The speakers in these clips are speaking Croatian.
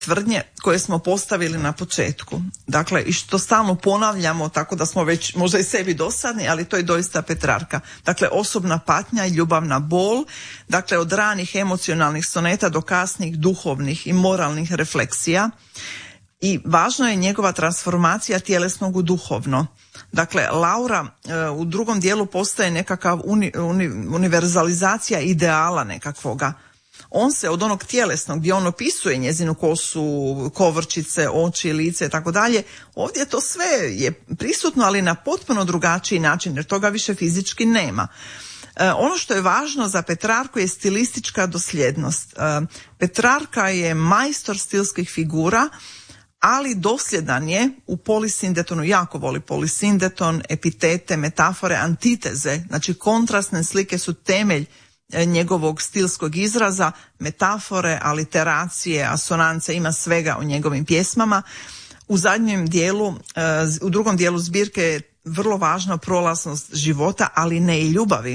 tvrdnje koje smo postavili na početku. Dakle, i što stalno ponavljamo, tako da smo već možda i sebi dosadni, ali to je doista Petrarka. Dakle, osobna patnja i ljubavna bol, dakle, od ranih emocionalnih soneta do kasnih duhovnih i moralnih refleksija. I važno je njegova transformacija tjelesnog u duhovno. Dakle, Laura u drugom dijelu postaje nekakav univerzalizacija ideala nekakvoga. On se od onog tjelesnog gdje on opisuje njezinu kosu, kovrčice, oči, lice i tako dalje, ovdje to sve je prisutno, ali na potpuno drugačiji način, jer toga više fizički nema. Ono što je važno za Petrarku je stilistička dosljednost. Petrarka je majstor stilskih figura, ali dosljedan je u polisindetonu, jako voli polisindeton, epitete, metafore, antiteze, znači kontrastne slike su temelj njegovog stilskog izraza, metafore, aliteracije, asonance, ima svega u njegovim pjesmama. U zadnjem dijelu, u drugom dijelu zbirke je vrlo važna prolaznost života, ali ne i ljubavi.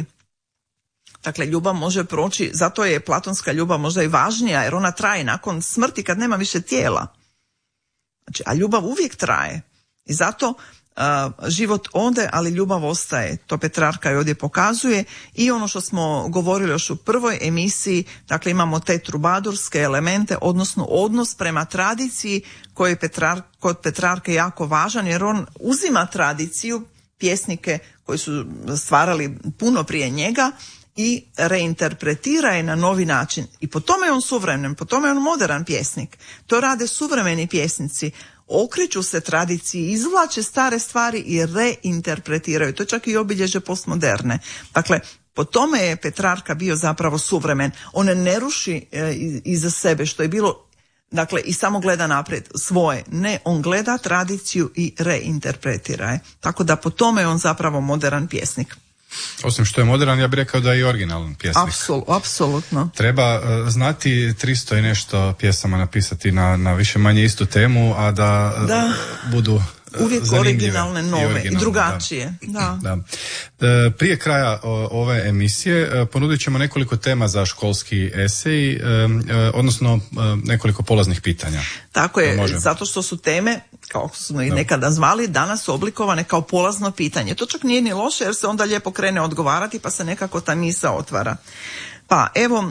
Dakle, ljubav može proći, zato je platonska ljubav možda i važnija, jer ona traje nakon smrti kad nema više tijela. Znači, a ljubav uvijek traje. I zato život ode, ali ljubav ostaje. To Petrarka i ovdje pokazuje. I ono što smo govorili još u prvoj emisiji, dakle imamo te trubadurske elemente, odnosno odnos prema tradiciji koji je kod Petrarke jako važan, jer on uzima tradiciju, pjesnike koji su stvarali puno prije njega i reinterpretira je na novi način. I po tome je on suvremen, po tome je on moderan pjesnik. To rade suvremeni pjesnici. Okreću se tradiciji, izvlače stare stvari i reinterpretiraju. To je čak i obilježje postmoderne. Dakle, po tome je Petrarka bio zapravo suvremen. On ne ruši iza sebe što je bilo, dakle, i samo gleda naprijed svoje. Ne, on gleda tradiciju i reinterpretira je. Tako da po tome je on zapravo modern pjesnik. Osim što je modern, ja bih rekao da je i originalan pjesnik. Apsolutno. Treba znati 300 i nešto pjesama napisati na više manje istu temu, a da budu uvijek zanimljive, originalne, nove i drugačije. Da. Prije kraja ove emisije ponudit ćemo nekoliko tema za školski esej, odnosno nekoliko polaznih pitanja. Tako je, zato što su teme, kao smo ih nekada zvali, danas oblikovane kao polazno pitanje. To čak nije ni loše, jer se onda lijepo krene odgovarati, pa se nekako ta misao otvara. Pa evo,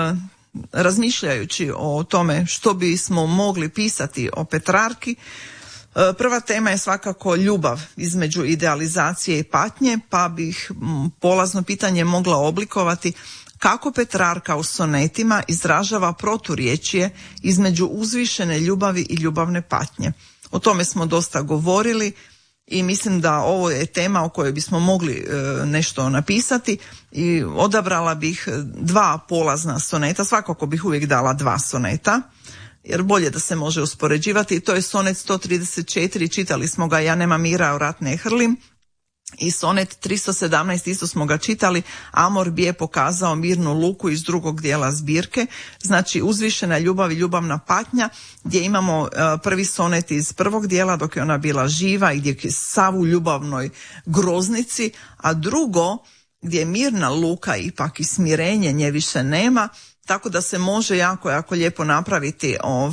razmišljajući o tome što bismo mogli pisati o Petrarki, prva tema je svakako ljubav između idealizacije i patnje, pa bih polazno pitanje mogla oblikovati kako Petrarka u sonetima izražava proturječje između uzvišene ljubavi i ljubavne patnje. O tome smo dosta govorili i mislim da ovo je tema o kojoj bismo mogli nešto napisati i odabrala bih 2 polazna soneta, svakako bih uvijek dala 2 soneta, jer bolje da se može uspoređivati. To je sonet 134, čitali smo ga, ja nema mira, u rat ne hrlim, i sonet 317, isto smo ga čitali, Amor bi je pokazao mirnu luku iz drugog dijela zbirke, znači uzvišena ljubav i ljubavna patnja, gdje imamo prvi sonet iz prvog dijela dok je ona bila živa i gdje je sav u ljubavnoj groznici, a drugo gdje je mirna luka ipak i smirenje nje više nema, tako da se može jako, jako lijepo napraviti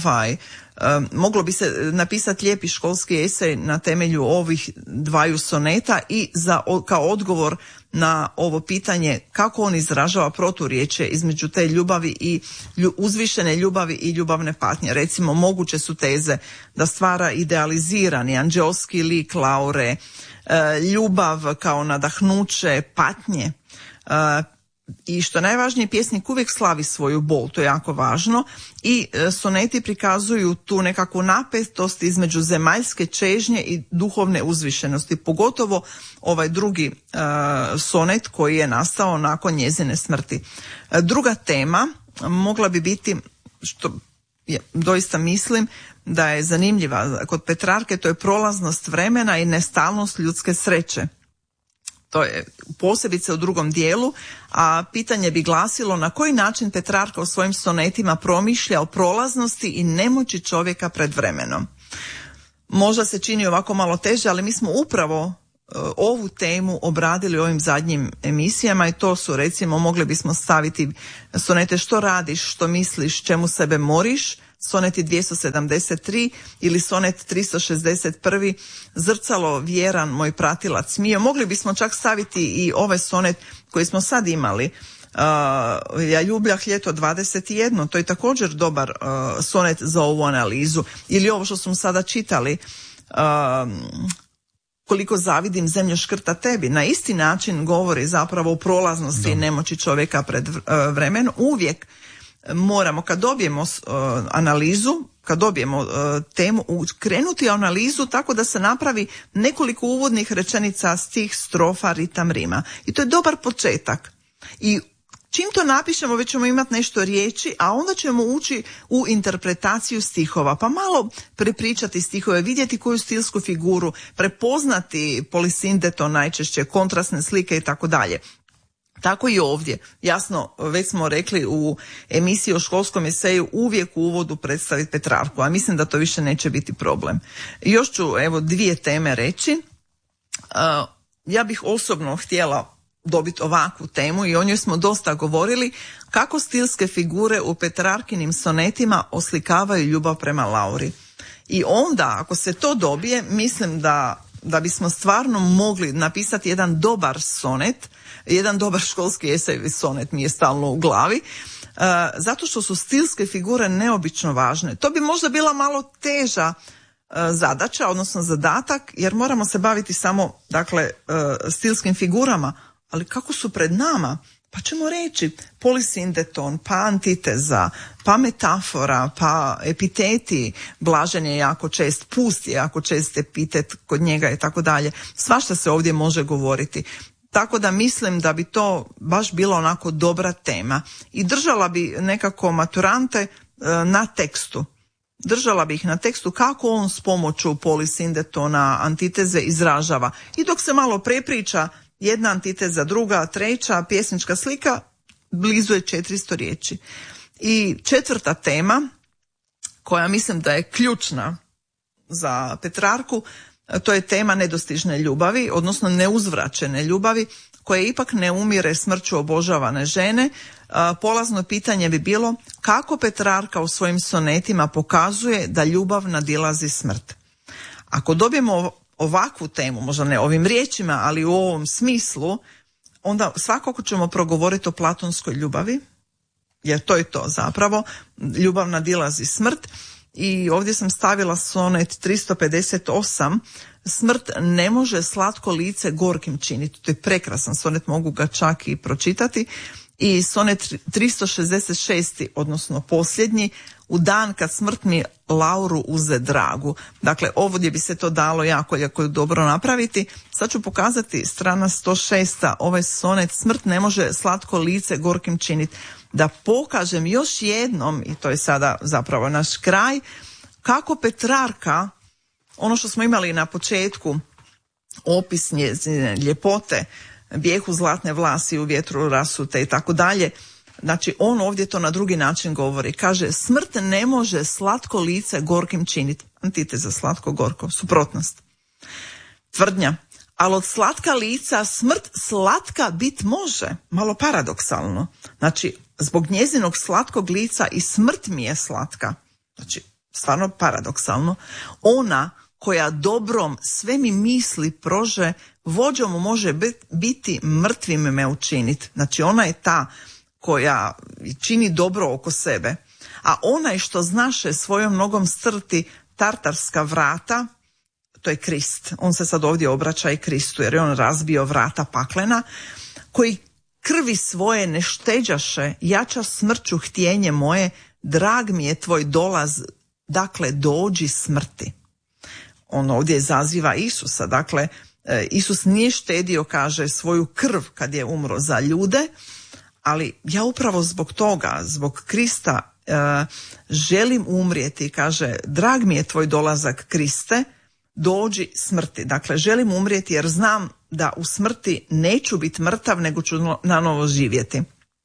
moglo bi se napisati lijepi školski esej na temelju ovih 2 soneta i kao odgovor na ovo pitanje kako on izražava proturječje između te ljubavi i uzvišene ljubavi i ljubavne patnje. Recimo, moguće su teze da stvara idealizirani anđeoski lik Laure, ljubav kao nadahnuće patnje, i što najvažnije, pjesnik uvijek slavi svoju bol, to je jako važno, i soneti prikazuju tu nekakvu napetost između zemaljske čežnje i duhovne uzvišenosti, pogotovo ovaj drugi sonet koji je nastao nakon njezine smrti. Druga tema mogla bi biti, što doista mislim da je zanimljiva kod Petrarke, to je prolaznost vremena i nestalnost ljudske sreće. To je posebice u drugom dijelu, a pitanje bi glasilo na koji način Petrarka u svojim sonetima promišlja o prolaznosti i nemoći čovjeka pred vremenom. Možda se čini ovako malo teže, ali mi smo upravo ovu temu obradili u ovim zadnjim emisijama i to su, recimo, mogli bismo staviti sonete što radiš, što misliš, čemu sebe moriš, soneti 273 ili sonet 361, zrcalo vjeran moj pratilac mio. Mogli bismo čak staviti i ovaj sonet koji smo sad imali, ja ljubljah ljeto 21, to je također dobar sonet za ovu analizu. Ili ovo što smo sada čitali, koliko zavidim zemlju škrta tebi. Na isti način govori zapravo o prolaznosti i nemoći čovjeka pred vremenom. Uvijek moramo, kad dobijemo analizu, kad dobijemo temu, krenuti analizu tako da se napravi nekoliko uvodnih rečenica, stih, strofa, ritam, rima. I to je dobar početak. I čim to napišemo, već ćemo imati nešto riječi, a onda ćemo ući u interpretaciju stihova, pa malo prepričati stihove, vidjeti koju stilsku figuru, prepoznati polisindeton, najčešće kontrastne slike i tako dalje. Tako i ovdje. Jasno, već smo rekli u emisiji o školskom eseju uvijek u uvodu predstaviti Petrarku, a mislim da to više neće biti problem. Još ću, evo, 2 teme reći. Ja bih osobno htjela dobiti ovakvu temu i o njoj smo dosta govorili, kako stilske figure u Petrarkinim sonetima oslikavaju ljubav prema Lauri. I onda, ako se to dobije, mislim da bismo stvarno mogli napisati jedan dobar sonet, jedan dobar školski esej, sonet mi je stalno u glavi, zato što su stilske figure neobično važne. To bi možda bila malo teža zadaća, odnosno zadatak, jer moramo se baviti samo, dakle, stilskim figurama, ali kako su pred nama? Pa ćemo reći polisindeton, pa antiteza, pa metafora, pa epiteti. Blažen je jako čest, pust je jako čest epitet kod njega i tako dalje. Svašta se ovdje može govoriti. Tako da mislim da bi to baš bila onako dobra tema. I držala bi nekako maturante na tekstu. Držala bi ih na tekstu kako on s pomoću polisindetona, antiteze izražava. I dok se malo prepriča, jedna antiteza, druga, treća, pjesnička slika, blizu je 400 riječi. I 4. tema, koja mislim da je ključna za Petrarku, to je tema nedostižne ljubavi, odnosno neuzvraćene ljubavi, koja ipak ne umire smrću obožavane žene. Polazno pitanje bi bilo kako Petrarka u svojim sonetima pokazuje da ljubav nadilazi smrt. Ako dobijemo ovakvu temu, možda ne ovim riječima, ali u ovom smislu, onda svakako ćemo progovoriti o platonskoj ljubavi, jer to je to zapravo, ljubav nadilazi smrt. I ovdje sam stavila sonet 358, smrt ne može slatko lice gorkim činiti. To je prekrasan sonet, mogu ga čak i pročitati. I sonet 366, odnosno posljednji, u dan kad smrt mi Lauru uze dragu. Dakle, ovdje bi se to dalo jako dobro napraviti. Sad ću pokazati strana 106, ovaj sonet, smrt ne može slatko lice gorkim činiti. Da pokažem još jednom, i to je sada zapravo naš kraj, kako Petrarka, ono što smo imali na početku, opis njezine ljepote, bijehu zlatne vlasi u vjetru rasute i tako dalje. Znači, on ovdje to na drugi način govori. Kaže, smrt ne može slatko lice gorkim činiti. Antiteza, slatko, gorko, suprotnost. Tvrdnja, ali od slatka lica smrt slatka bit može. Malo paradoksalno. Znači, zbog njezinog slatkog lica i smrt mi je slatka. Znači, stvarno paradoksalno. Ona koja dobrom sve mi misli prože, vođom može biti mrtvim me učiniti. Znači, ona je ta koja čini dobro oko sebe. A onaj što znaše svojom nogom strti tartarska vrata, to je Krist. On se sad ovdje obraća i Kristu, jer je on razbio vrata paklena, koji krvi svoje ne šteđaše, jača smrću htjenje moje, drag mi je tvoj dolaz, dakle dođi smrti. On ovdje zaziva Isusa, dakle Isus nije štedio, kaže, svoju krv kad je umro za ljude, ali ja upravo zbog toga, zbog Krista želim umrijeti, kaže, drag mi je tvoj dolazak Kriste, dođi smrti. Dakle, želim umrijeti jer znam da u smrti neću biti mrtav, nego ću nanovo živjeti.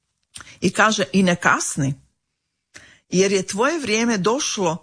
I kaže, i ne kasni, jer je tvoje vrijeme došlo,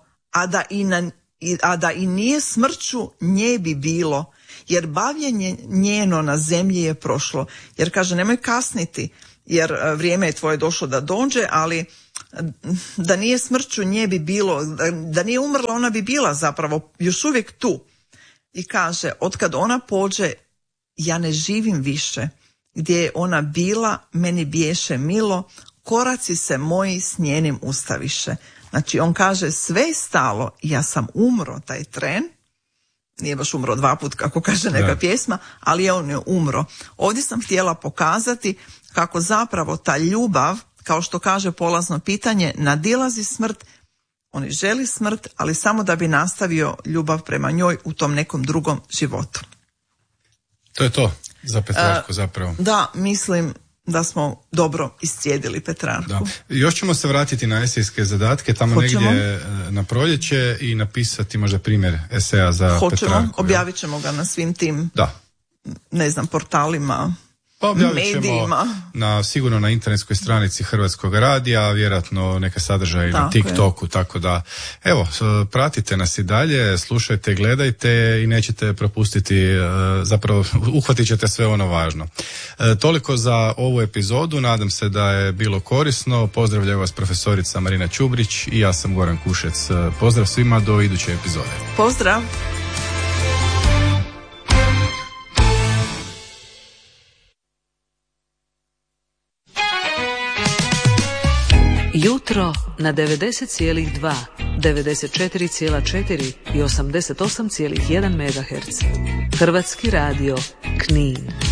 a da i nije smrću nje bi bilo, jer bavljenje njeno na zemlji je prošlo. Jer kaže, nemoj kasniti, jer vrijeme je tvoje došlo da dođe, ali da nije smrću nje bi bilo, da nije umrla ona bi bila zapravo još uvijek tu. I kaže, otkad ona pođe ja ne živim više, gdje je ona bila meni biješe milo, koraci se moji s njenim ustaviše. Znači on kaže sve je stalo, ja sam umro taj tren, nije baš umro 2 puta kako kaže neka pjesma, ali on je umro. Ovdje sam htjela pokazati kako zapravo ta ljubav, kao što kaže polazno pitanje, nadilazi smrt. On ne želi smrt, ali samo da bi nastavio ljubav prema njoj u tom nekom drugom životu. To je to za Petrarku zapravo. Da, mislim da smo dobro iscijedili Petrarku. Da. Još ćemo se vratiti na esejske zadatke, tamo negdje na proljeće i napisati možda primjer eseja za Petrarku. Objavit ćemo ga na svim tim, ne znam, portalima, pa medijima. Sigurno na internetskoj stranici Hrvatskog radija, vjerojatno neka sadržaj na TikToku, tako da evo, pratite nas i dalje, slušajte, gledajte i nećete propustiti, zapravo uhvatit ćete sve ono važno. Toliko za ovu epizodu, nadam se da je bilo korisno. Pozdravljaju vas profesorica Marina Čubrić i ja sam Goran Kušec. Pozdrav svima do iduće epizode. Pozdrav! Jutro na 90,2, 94,4 i 88,1 MHz. Hrvatski radio, Knin.